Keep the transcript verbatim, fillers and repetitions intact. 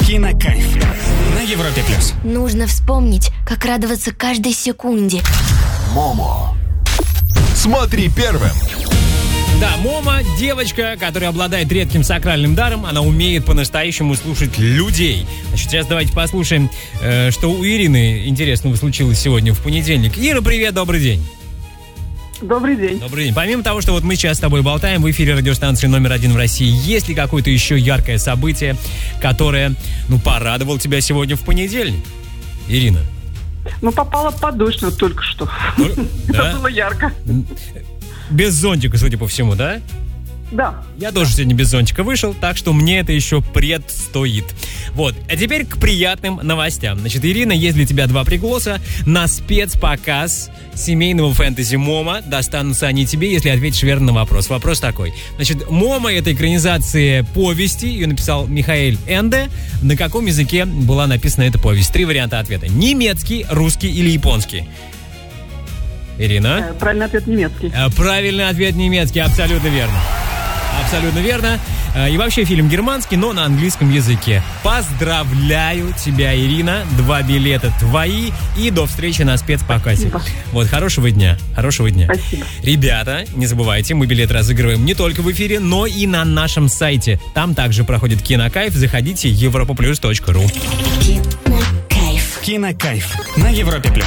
Кинокайф на Европе плюс. Нужно вспомнить, как радоваться каждой секунде. Момо. Смотри первым. Да, Момо – девочка, которая обладает редким сакральным даром. Она умеет по-настоящему слушать людей. Значит, сейчас давайте послушаем, э, что у Ирины интересного случилось сегодня в понедельник. Ира, привет, добрый день. Добрый день. Добрый день. Помимо того, что вот мы сейчас с тобой болтаем в эфире радиостанции номер один в России, есть ли какое-то еще яркое событие, которое, ну, порадовало тебя сегодня в понедельник? Ирина. Ну, попала под дождь вот только что. Это было ярко. Без зонтика, судя по всему, да? Да. Я тоже сегодня без зонтика вышел, так что мне это еще предстоит. Вот, а теперь к приятным новостям. Значит, Ирина, есть для тебя два пригласа на спецпоказ семейного фэнтези «Момо». Достанутся они тебе, если ответишь верно на вопрос. Вопрос такой. Значит, «Момо» — это экранизация повести. Ее написал Михаэль Энде. На каком языке была написана эта повесть? Три варианта ответа. Немецкий, русский или японский? Ирина? Правильный ответ немецкий. Правильный ответ немецкий, абсолютно верно. Абсолютно верно. И вообще фильм германский, но на английском языке. Поздравляю тебя, Ирина. Два билета твои. И до встречи на спецпоказе. Спасибо. Вот, хорошего дня. Хорошего дня. Спасибо. Ребята, не забывайте, мы билет разыгрываем не только в эфире, но и на нашем сайте. Там также проходит Кинокайф. Заходите европа плюс точка ру. Кинокайф на Европе плюс.